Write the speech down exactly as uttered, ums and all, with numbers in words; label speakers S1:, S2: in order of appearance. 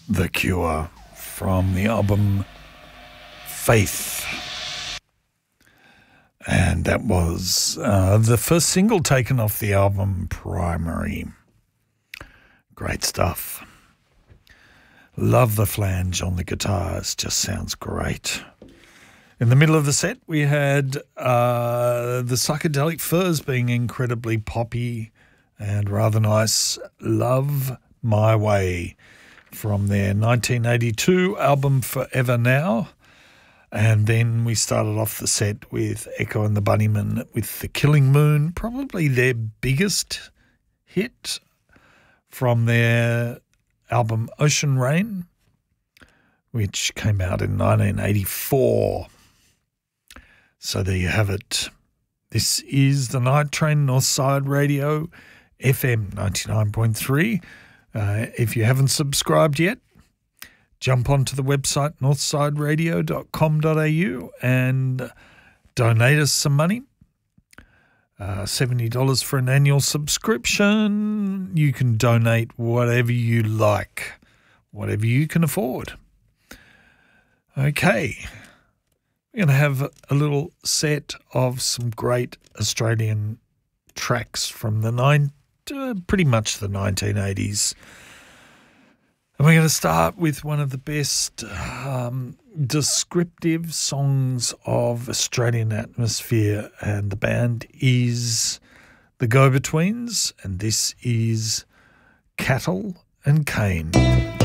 S1: The Cure from the album Faith. And that was uh, the first single taken off the album Primary. Great stuff. Love the flange on the guitars, just sounds great. In the middle of the set, we had uh, the Psychedelic Furs being incredibly poppy and rather nice. Love My Way from their nineteen eighty-two album Forever Now. And then we started off the set with Echo and the Bunnymen with The Killing Moon, probably their biggest hit from their album Ocean Rain, which came out in nineteen eighty-four. So there you have it. This is the Night Train Northside Radio, F M ninety-nine point three. Uh, if you haven't subscribed yet, jump onto the website northside radio dot com dot a u and donate us some money. Uh, seventy dollars for an annual subscription. You can donate whatever you like, whatever you can afford. Okay, we're going to have a little set of some great Australian tracks from the nine, uh, pretty much the nineteen eighties. And we're going to start with one of the best um, descriptive songs of Australian atmosphere, and the band is the Go-Betweens, and this is Cattle and Cane.